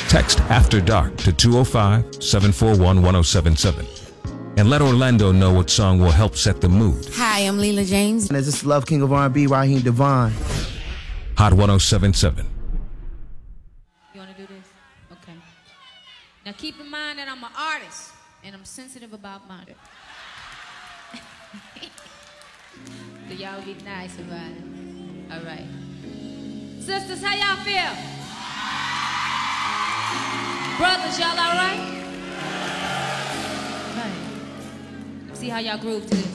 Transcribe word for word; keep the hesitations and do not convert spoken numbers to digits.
Text After Dark to two oh five, seven four one, one oh seven seven. And let Orlando know what song will help set the mood. Hi, I'm Leela James. And this is Love King of R and B, Raheem Devon. Hot one oh seven seven. You want to do this? Okay. Now keep in mind that I'm an artist, and I'm sensitive about murder. So y'all be nice about it. All right. Sisters, how y'all feel? Brothers, y'all all right? Right. See how y'all groove to this.